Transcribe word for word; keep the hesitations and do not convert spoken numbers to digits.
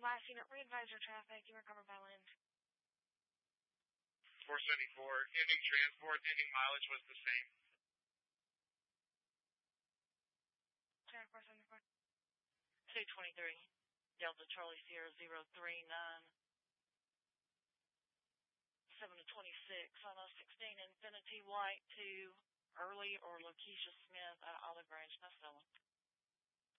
last unit, re-advise your traffic. You are covered by wind. four seventy-four, ending transport, ending mileage was the same. Sierra four seventy-four. two twenty-three, Delta Charlie Sierra zero three nine. seven to twenty-six on oh sixteen Infinity White to Early or Lakeisha Smith at Olive Branch, Nestella.